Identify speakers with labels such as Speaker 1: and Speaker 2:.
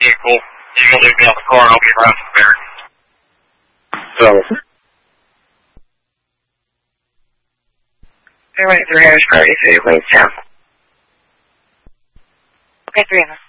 Speaker 1: vehicle. You can leave me on the car and I'll get around from there. So.
Speaker 2: Airway 3 hours priority 3 ways down. Okay, 3 of them.